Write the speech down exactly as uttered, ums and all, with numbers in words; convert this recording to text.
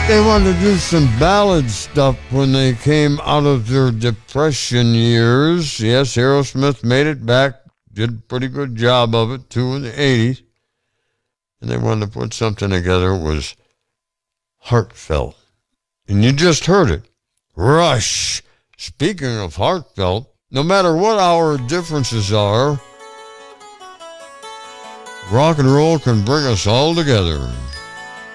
They wanted to do some ballad stuff when they came out of their depression years. Yes, Aerosmith made it back, did a pretty good job of it, too, in the eighties. And they wanted to put something together. It was heartfelt. And you just heard it. Rush. Speaking of heartfelt, no matter what our differences are, rock and roll can bring us all together.